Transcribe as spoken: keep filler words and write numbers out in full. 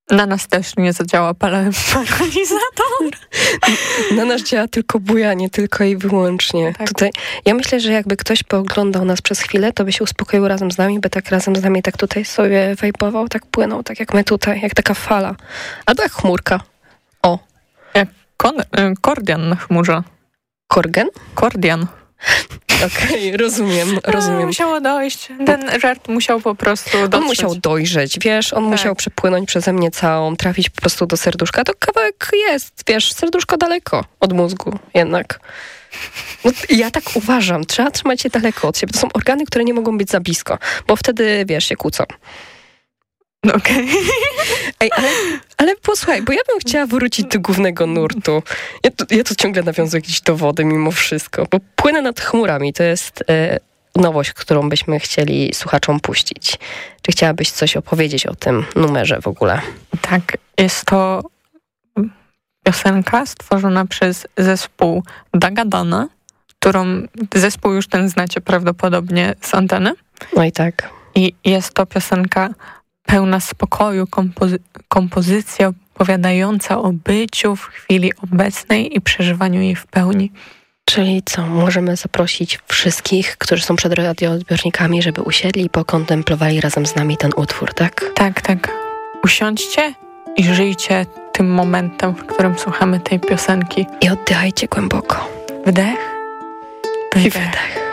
Na nas też nie zadziała paralizator. Na nas działa tylko bujanie, tylko i wyłącznie. Tak. Tutaj, ja myślę, że jakby ktoś pooglądał nas przez chwilę, to by się uspokoił razem z nami, by tak razem z nami tak tutaj sobie wejpował, tak płynął, tak jak my tutaj, jak taka fala. Albo jak chmurka. O. Jak kon- kordian na chmurze. Korgen? Kordian. Okej, okay, rozumiem, rozumiem. A, musiało dojść. Ten żart musiał po prostu dotrzeć. On musiał dojrzeć, wiesz, on tak. musiał przepłynąć przeze mnie całą, trafić po prostu do serduszka. To kawałek jest, wiesz, serduszko daleko od mózgu jednak. No, ja tak uważam, trzeba trzymać się daleko od siebie. To są organy, które nie mogą być za blisko, bo wtedy, wiesz, się kłócą. No okej. Okay. Ej, ale, ale posłuchaj, bo ja bym chciała wrócić do głównego nurtu. Ja tu, ja tu ciągle nawiązuję gdzieś do wody mimo wszystko, bo płynę nad chmurami. To jest e, nowość, którą byśmy chcieli słuchaczom puścić. Czy chciałabyś coś opowiedzieć o tym numerze w ogóle? Tak, jest to piosenka stworzona przez zespół Dagadana, którą zespół już ten znacie prawdopodobnie z anteny. No i tak. I jest to piosenka pełna spokoju, kompozy- kompozycja opowiadająca o byciu w chwili obecnej i przeżywaniu jej w pełni. Czyli co, możemy zaprosić wszystkich, którzy są przed radioodbiornikami, żeby usiedli i pokontemplowali razem z nami ten utwór, tak? Tak, tak. Usiądźcie i żyjcie tym momentem, w którym słuchamy tej piosenki. I oddychajcie głęboko. Wdech, wydech. I wydech.